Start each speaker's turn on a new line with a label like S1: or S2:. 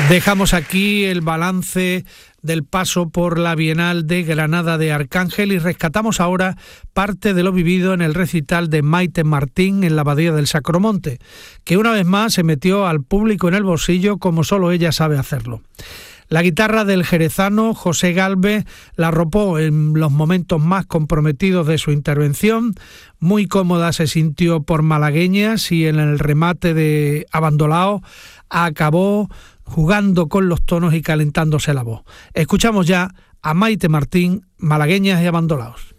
S1: Dejamos aquí el balance del paso por la Bienal de Granada de Arcángel y rescatamos ahora parte de lo vivido en el recital de Maite Martín en la Abadía del Sacromonte, que una vez más se metió al público en el bolsillo como solo ella sabe hacerlo. La guitarra del jerezano José Galvez la arropó en los momentos más comprometidos de su intervención. Muy cómoda se sintió por malagueñas y en el remate de Abandolao acabó jugando con los tonos y calentándose la voz. Escuchamos ya a Maite Martín, Malagueñas y Abandolaos.